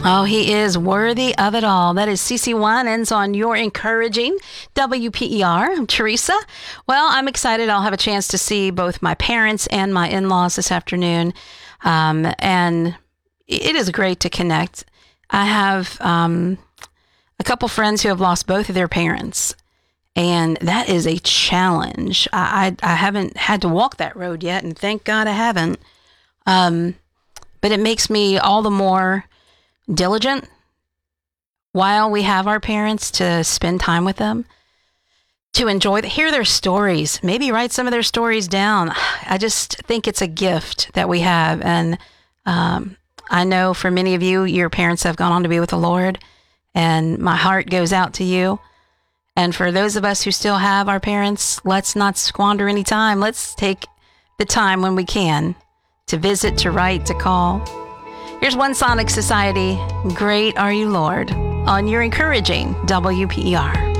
Oh, he is worthy of it all. That is CeCe Winans on Your Encouraging WPER. I'm Teresa. Well, I'm excited. I'll have a chance to see both my parents and my in-laws this afternoon. And it is great to connect. I have a couple friends who have lost both of their parents, and that is a challenge. I haven't had to walk that road yet, and thank God I haven't. But it makes me all the more diligent while we have our parents to spend time with them, to hear their stories, maybe write some of their stories down. I just think it's a gift that we have. And I know for many of you, your parents have gone on to be with the Lord, and my heart goes out to you. And for those of us who still have our parents, let's not squander any time. Let's take the time when we can to visit, to write, to call. Here's One Sonic Society, Great Are You, Lord, on Your Encouraging WPER.